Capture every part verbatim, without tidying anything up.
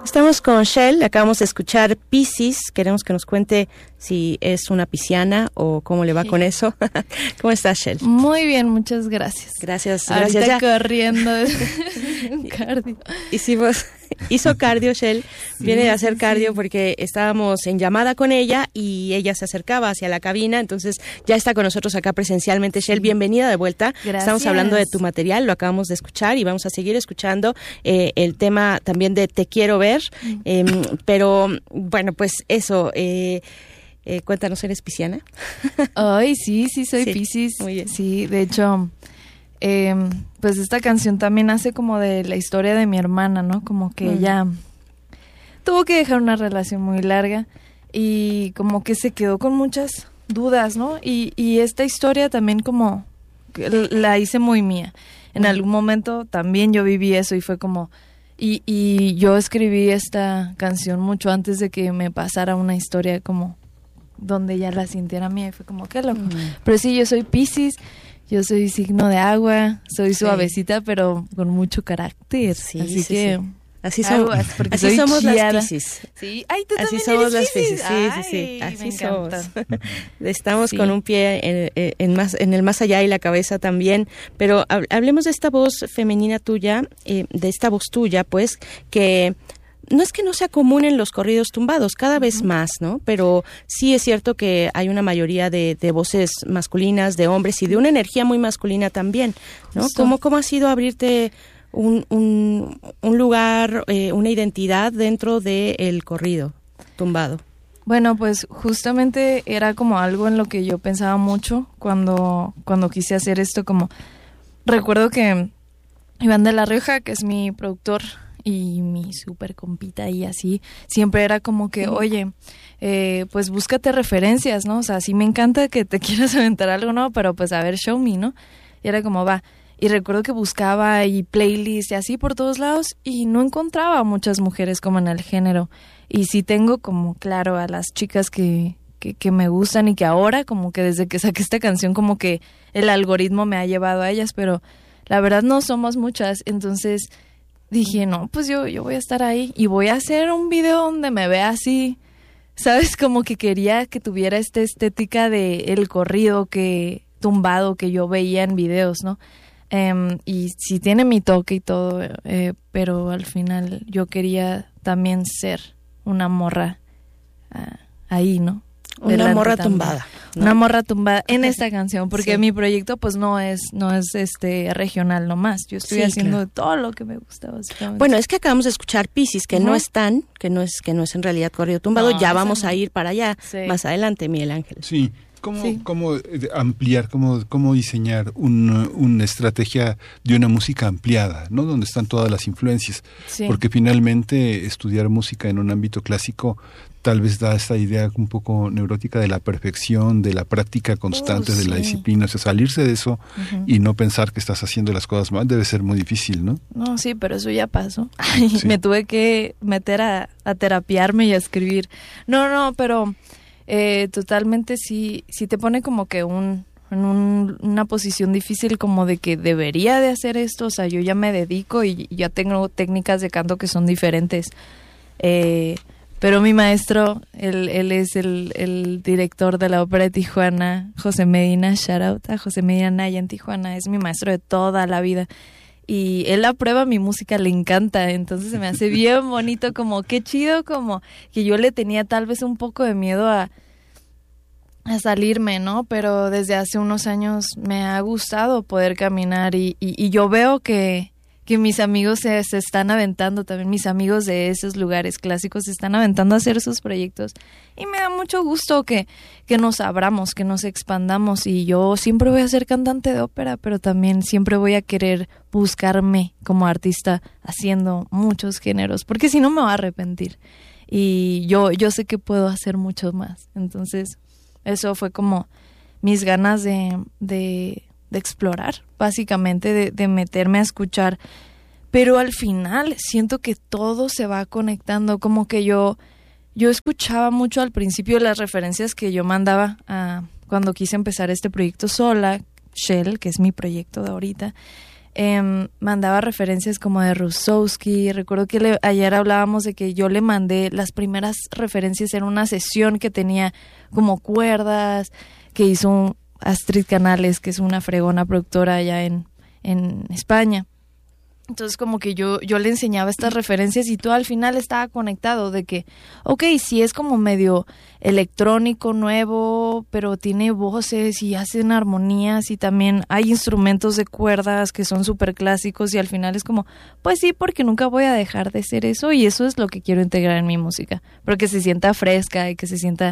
Estamos con Shell, acabamos de escuchar Piscis, queremos que nos cuente si es una pisciana o cómo le va sí. con eso. ¿Cómo estás, Shell? Muy bien, muchas gracias. Gracias, Ahorita gracias. Ya. corriendo cardio. Hicimos, hizo cardio, Shell, sí, viene a hacer sí, cardio sí. porque estábamos en llamada con ella y ella se acercaba hacia la cabina, entonces ya está con nosotros acá presencialmente. Shell, sí. bienvenida de vuelta. Gracias. Estamos hablando de tu material, lo acabamos de escuchar y vamos a seguir escuchando eh, el tema también de Te Quiero Ver, mm. eh, pero bueno, pues eso... Eh, Eh, cuéntanos, ¿eres pisciana? Ay, sí, sí, soy sí, Piscis. Muy bien. Sí, de hecho, eh, pues esta canción también hace como de la historia de mi hermana, ¿no? Como que mm. ella tuvo que dejar una relación muy larga y como que se quedó con muchas dudas, ¿no? Y, y esta historia también como que la hice muy mía. En mm. algún momento también yo viví eso y fue como... Y, y yo escribí esta canción mucho antes de que me pasara una historia como... donde ya la sintiera mía y fue como, qué loco. Mm. Pero sí, yo soy Piscis, yo soy signo de agua, soy sí. suavecita, pero con mucho carácter. Sí, así sí, que... Sí. Así, somos, porque así soy somos chiara. las Piscis. Sí, ay, tú así también somos eres las Piscis. Sí, Ay, sí, sí, así me somos. encanta. Estamos sí. con un pie en, en, más, en el más allá y la cabeza también, pero hablemos de esta voz femenina tuya, eh, de esta voz tuya, pues, que... No es que no sea común en los corridos tumbados, cada vez uh-huh. más, ¿no? Pero sí es cierto que hay una mayoría de, de voces masculinas, de hombres y de una energía muy masculina también, ¿no? Justo. ¿Cómo, cómo ha sido abrirte un, un, un lugar, eh, una identidad dentro del corrido tumbado? Bueno, pues justamente era como algo en lo que yo pensaba mucho cuando, cuando quise hacer esto, como recuerdo que Iván de la Rioja, que es mi productor y mi súper compita y así, siempre era como que, oye, eh, pues búscate referencias, ¿no? O sea, sí me encanta que te quieras aventar algo, ¿no? Pero pues a ver, show me, ¿no? Y era como, va. Y recuerdo que buscaba y playlists y así por todos lados y no encontraba a muchas mujeres como en el género. Y sí tengo como claro a las chicas que, que, que me gustan y que ahora como que desde que saqué esta canción como que el algoritmo me ha llevado a ellas, pero la verdad no somos muchas, entonces... Dije, no, pues yo, yo voy a estar ahí y voy a hacer un video donde me vea así, ¿sabes? Como que quería que tuviera esta estética de el corrido que tumbado que yo veía en videos, ¿no? Um, y sí tiene mi toque y todo, eh, pero al final yo quería también ser una morra uh, ahí, ¿no? Una Delante morra también. tumbada, ¿no? Una morra tumbada en esta canción, porque sí. mi proyecto pues no es no es este regional nomás. Yo estoy sí, haciendo claro. todo lo que me gusta, básicamente. Bueno, es que acabamos de escuchar Piscis, que uh-huh. no es tan, que no es que no es en realidad corrido tumbado. No, ya vamos no. a ir para allá sí. más adelante, Miguel Ángel. Sí. ¿Cómo, sí. cómo ampliar, cómo, cómo diseñar un, una estrategia de una música ampliada, ¿no? Donde están todas las influencias? Sí. Porque finalmente estudiar música en un ámbito clásico tal vez da esta idea un poco neurótica de la perfección, de la práctica constante, oh, sí. de la disciplina. O sea, salirse de eso uh-huh. y no pensar que estás haciendo las cosas mal debe ser muy difícil, ¿no? No, sí, pero eso ya pasó. Ay, sí. Me tuve que meter a, a terapiarme y a escribir. No, no, pero... Eh, totalmente sí, sí te pone como que un, en un, una posición difícil como de que debería de hacer esto, o sea, yo ya me dedico y ya tengo técnicas de canto que son diferentes, eh, pero mi maestro, él, él es el, el director de la Ópera de Tijuana, José Medina, shout out a José Medina Naya en Tijuana, es mi maestro de toda la vida. Y él aprueba mi música, le encanta, entonces se me hace bien bonito, como qué chido, como que yo le tenía tal vez un poco de miedo a, a salirme, ¿no? Pero desde hace unos años me ha gustado poder caminar y, y, y yo veo que, que mis amigos se, se están aventando, también mis amigos de esos lugares clásicos se están aventando a hacer sus proyectos y me da mucho gusto que, que nos abramos, que nos expandamos y yo siempre voy a ser cantante de ópera, pero también siempre voy a querer buscarme como artista haciendo muchos géneros, porque si no me voy a arrepentir y yo, yo sé que puedo hacer mucho más, entonces eso fue como mis ganas de... de de explorar, básicamente, de, de meterme a escuchar, pero al final siento que todo se va conectando, como que yo yo escuchaba mucho al principio las referencias que yo mandaba a, cuando quise empezar este proyecto sola, Shell, que es mi proyecto de ahorita, eh, mandaba referencias como de Rusowski. Recuerdo que le, ayer hablábamos de que yo le mandé las primeras referencias en una sesión que tenía como cuerdas, que hizo un Astrid Canales, que es una fregona productora allá en, en España. Entonces como que yo yo le enseñaba estas referencias y todo al final estaba conectado de que, ok, sí es como medio electrónico, nuevo, pero tiene voces y hacen armonías y también hay instrumentos de cuerdas que son súper clásicos y al final es como, pues sí, porque nunca voy a dejar de ser eso y eso es lo que quiero integrar en mi música, pero que se sienta fresca y que se sienta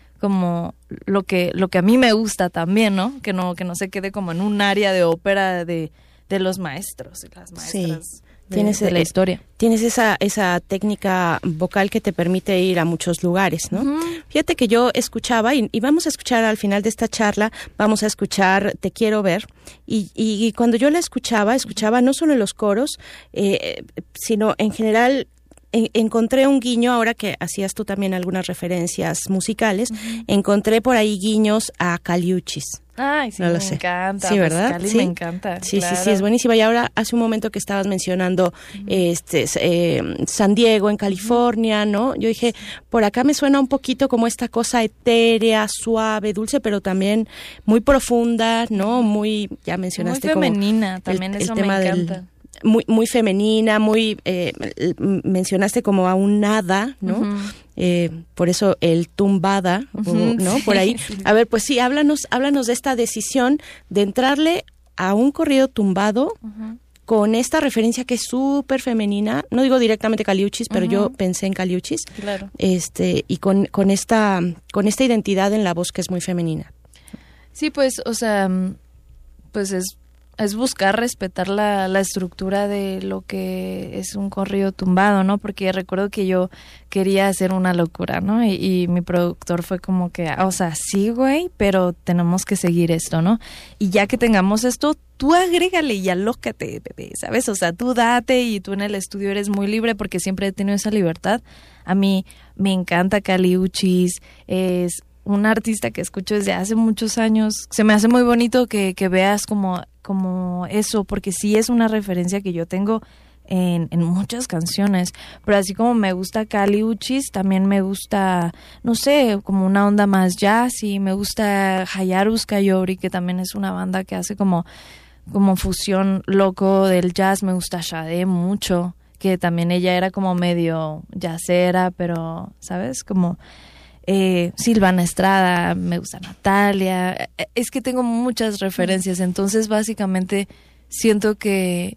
como lo que lo que a mí me gusta también, ¿no? Que no que no se quede como en un área de ópera de de los maestros y las maestras sí. de, tienes, de la historia. Tienes esa esa técnica vocal que te permite ir a muchos lugares, ¿no? Uh-huh. Fíjate que yo escuchaba, y, y vamos a escuchar al final de esta charla, vamos a escuchar Te Quiero Ver, y, y, y cuando yo la escuchaba, escuchaba no solo en los coros, eh, sino en general. En, encontré un guiño, ahora que hacías tú también algunas referencias musicales, uh-huh. encontré por ahí guiños a Caliuchis. Ay, sí, no me sé. encanta. Sí, ¿verdad? Pues Cali sí. me encanta. Sí, claro. sí, sí, es buenísima. Y ahora, hace un momento que estabas mencionando uh-huh. este eh, San Diego, en California, ¿no? Yo dije, por acá me suena un poquito como esta cosa etérea, suave, dulce, pero también muy profunda, ¿no? Muy, ya mencionaste muy femenina, como también el, eso el tema me encanta. Del, muy muy femenina, muy eh, mencionaste como a un nada, ¿no? Uh-huh. Eh, por eso el tumbada, uh-huh, ¿no? Sí, por ahí. Sí. A ver, pues sí, háblanos, háblanos de esta decisión de entrarle a un corrido tumbado uh-huh. con esta referencia que es súper femenina. No digo directamente Caliuchis, pero uh-huh. yo pensé en Caliuchis. Claro. Este, y con, con esta, con esta identidad en la voz que es muy femenina. Sí, pues, o sea, pues es es buscar respetar la, la estructura de lo que es un corrido tumbado, ¿no? Porque recuerdo que yo quería hacer una locura, ¿no? Y, y mi productor fue como que, o sea, sí, güey, pero tenemos que seguir esto, ¿no? Y ya que tengamos esto, tú agrégale y alócate, bebé, ¿sabes? O sea, tú date y tú en el estudio eres muy libre porque siempre he tenido esa libertad. A mí me encanta Caliuchis, es un artista que escucho desde hace muchos años. Se me hace muy bonito que, que veas como, como eso, porque sí es una referencia que yo tengo en, en muchas canciones, pero así como me gusta Caliuchis, también me gusta, no sé, como una onda más jazz, y me gusta Hayaru's Kayori, que también es una banda que hace como, como fusión loco del jazz. Me gusta Sade mucho, que también ella era como medio jazzera, pero, ¿sabes? Como... Eh, Silvana Estrada, me gusta Natalia, es que tengo muchas referencias, entonces básicamente siento que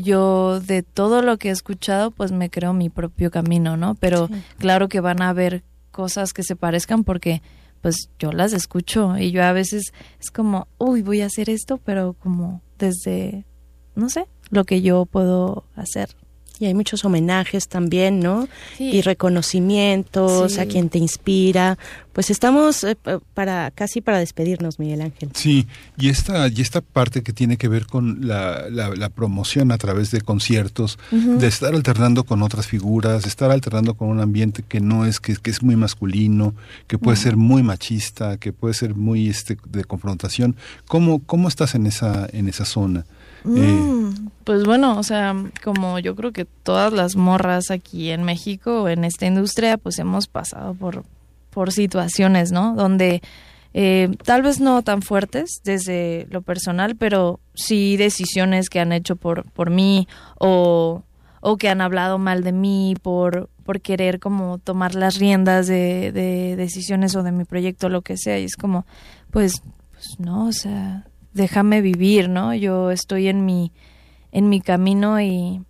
yo de todo lo que he escuchado pues me creo mi propio camino, ¿no? Pero sí, claro que van a haber cosas que se parezcan porque pues yo las escucho y yo a veces es como, uy, voy a hacer esto, pero como desde, no sé, lo que yo puedo hacer. Y hay muchos homenajes también, ¿no? Sí. Y reconocimientos sí. a quien te inspira. Pues estamos eh, para casi para despedirnos, Miguel Ángel. Sí, y esta y esta parte que tiene que ver con la, la, la promoción a través de conciertos, uh-huh. de estar alternando con otras figuras, de estar alternando con un ambiente que no es que, que es muy masculino, que puede uh-huh. ser muy machista, que puede ser muy este de confrontación. ¿Cómo cómo estás en esa en esa zona? Mm, eh, pues bueno, o sea, como yo creo que todas las morras aquí en México, en esta industria, pues hemos pasado por, por situaciones, ¿no? Donde eh, tal vez no tan fuertes desde lo personal, pero sí decisiones que han hecho por, por mí o, o que han hablado mal de mí por, por querer como tomar las riendas de, de decisiones o de mi proyecto, lo que sea. Y es como, pues, pues no, o sea... déjame vivir, ¿no? Yo estoy en mi en mi camino y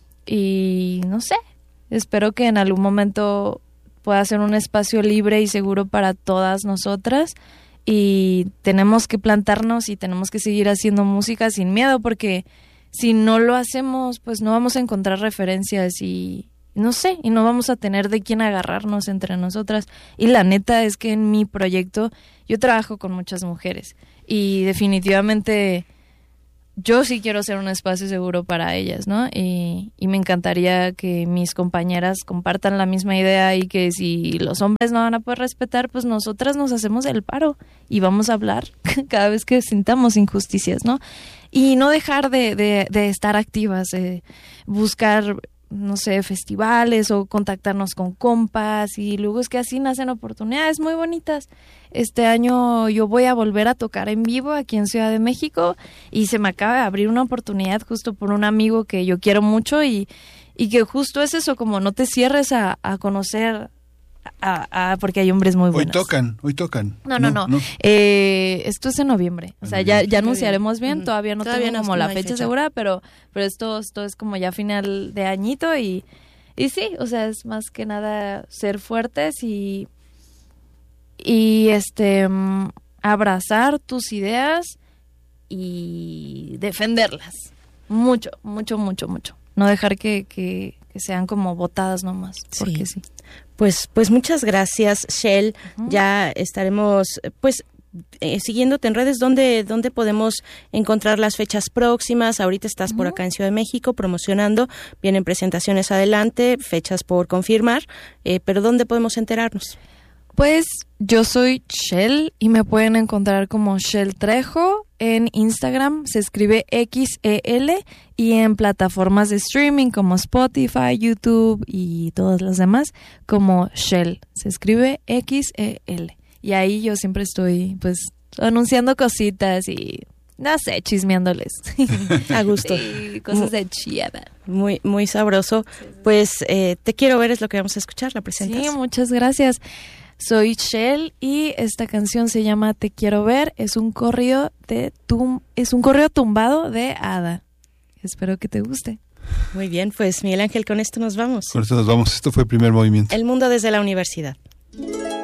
y no sé, espero que en algún momento pueda ser un espacio libre y seguro para todas nosotras, y tenemos que plantarnos y tenemos que seguir haciendo música sin miedo, porque si no lo hacemos, pues no vamos a encontrar referencias y no sé, y no vamos a tener de quién agarrarnos entre nosotras. Y la neta es que en mi proyecto yo trabajo con muchas mujeres y definitivamente yo sí quiero ser un espacio seguro para ellas, ¿no? Y, y me encantaría que mis compañeras compartan la misma idea, y que si los hombres no van a poder respetar, pues nosotras nos hacemos el paro y vamos a hablar cada vez que sintamos injusticias, ¿no? y no dejar de, de, de estar activas, eh, buscar, no sé, festivales o contactarnos con compas, y luego es que así nacen oportunidades muy bonitas. Este año yo voy a volver a tocar en vivo aquí en Ciudad de México y se me acaba de abrir una oportunidad justo por un amigo que yo quiero mucho y, y que justo es eso, como no te cierres a, a conocer, a, a, porque hay hombres muy buenos. Hoy tocan, hoy tocan. No, no, no. no. no. Eh, esto es en noviembre. O sea, ya, ya anunciaremos bien. Uh-huh. Todavía no Todavía tengo no, como no la hay fecha, fecha segura, pero, pero esto, esto es como ya final de añito y, y sí, o sea, es más que nada ser fuertes y, y este abrazar tus ideas y defenderlas. Mucho, mucho, mucho, mucho. No dejar que, que, que sean como botadas nomás, porque sí. sí. Pues, pues muchas gracias, Shell. Uh-huh. Ya estaremos, pues, eh, siguiéndote en redes. ¿Dónde, dónde podemos encontrar las fechas próximas? Ahorita estás uh-huh. por acá en Ciudad de México promocionando. Vienen presentaciones adelante, fechas por confirmar. Eh, pero ¿dónde podemos enterarnos? Pues yo soy Shell y me pueden encontrar como Shell Trejo. En Instagram se escribe X E L y en plataformas de streaming como Spotify, YouTube y todas las demás como Shell. Se escribe X E L. Y ahí yo siempre estoy pues anunciando cositas y no sé, chismeándoles. A gusto. Sí, cosas de chiada. Muy, muy sabroso. Pues eh, Te quiero ver es lo que vamos a escuchar, la presentación. Sí, muchas gracias. Soy Shell y esta canción se llama Te quiero ver. Es un corrido de tum, es un corrido tumbado de Ada. Espero que te guste. Muy bien, pues Miguel Ángel, con esto nos vamos. Con esto nos vamos. Esto fue Primer Movimiento. El mundo desde la universidad.